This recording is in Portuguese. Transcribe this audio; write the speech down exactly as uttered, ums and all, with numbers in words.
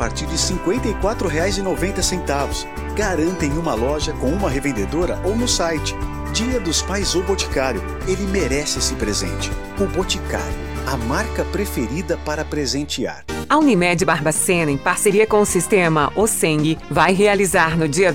partir de cinquenta e quatro reais e noventa centavos. Garanta em uma loja com uma revendedora ou no site. Dia dos Pais ou Boticário. Ele merece esse presente. O Boticário, a marca preferida para presentear. A Unimed Barbacena, em parceria com o sistema O Seng, vai realizar no dia